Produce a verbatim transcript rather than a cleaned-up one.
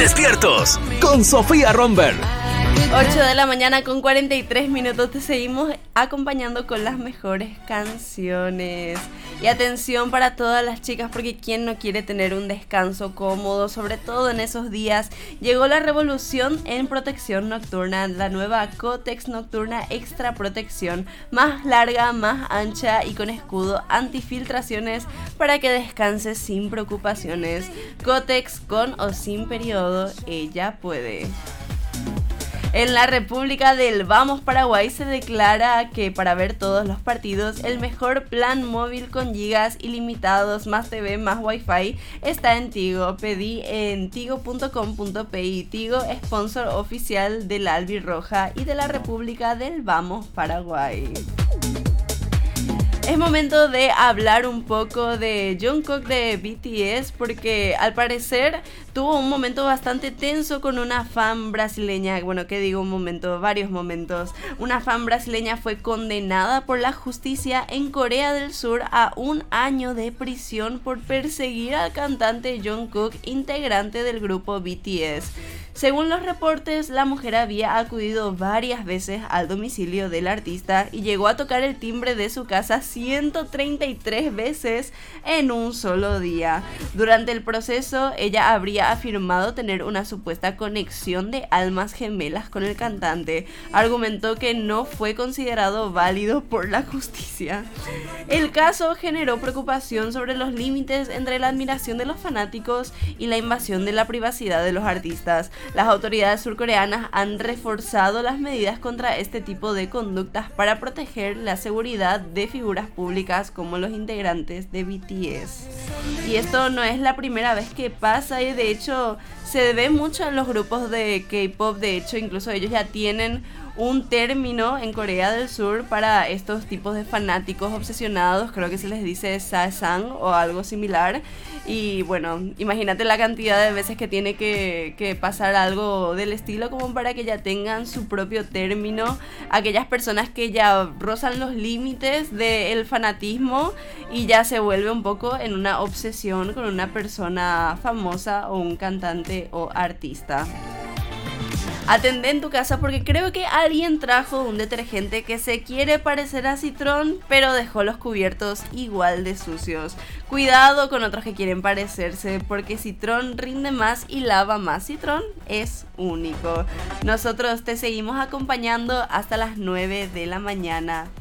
Despiertos con Sofía Romberg. ocho de la mañana con cuarenta y tres minutos. Te seguimos acompañando con las mejores canciones. Y atención para todas las chicas, porque quién no quiere tener un descanso cómodo, sobre todo en esos días. Llegó la revolución en protección nocturna, la nueva Kotex Nocturna Extra Protección, más larga, más ancha y con escudo antifiltraciones para que descanses sin preocupaciones. Kotex con o sin periodo, ella puede. En la República del Vamos Paraguay se declara que para ver todos los partidos el mejor plan móvil con gigas ilimitados más T V más Wi-Fi está en Tigo. Pedí en tigo punto com punto pi. Tigo, sponsor oficial del Albirroja y de la República del Vamos Paraguay. Es momento de hablar un poco de Jungkook de B T S, porque al parecer tuvo un momento bastante tenso con una fan brasileña. Bueno, ¿qué digo un momento? Varios momentos. Una fan brasileña fue condenada por la justicia en Corea del Sur a un año de prisión por perseguir al cantante Jungkook, integrante del grupo B T S. Según los reportes, la mujer había acudido varias veces al domicilio del artista y llegó a tocar el timbre de su casa ciento treinta y tres veces en un solo día. Durante el proceso, ella habría afirmado tener una supuesta conexión de almas gemelas con el cantante. Argumentó que no fue considerado válido por la justicia. El caso generó preocupación sobre los límites entre la admiración de los fanáticos y la invasión de la privacidad de los artistas. Las autoridades surcoreanas han reforzado las medidas contra este tipo de conductas para proteger la seguridad de figuras públicas como los integrantes de B T S. Y esto no es la primera vez que pasa, y de hecho se ve mucho en los grupos de K-pop. De hecho, incluso ellos ya tienen un término en Corea del Sur para estos tipos de fanáticos obsesionados. Creo que se les dice saesang o algo similar. Y bueno, imagínate la cantidad de veces que tiene que, que pasar algo del estilo como para que ya tengan su propio término. Aquellas personas que ya rozan los límites del fanatismo y ya se vuelve un poco en una obsesión con una persona famosa o un cantante o artista. Atendé en tu casa porque creo que alguien trajo un detergente que se quiere parecer a Citrón, pero dejó los cubiertos igual de sucios. Cuidado con otros que quieren parecerse, porque Citrón rinde más y lava más. Citrón es único. Nosotros te seguimos acompañando hasta las nueve de la mañana.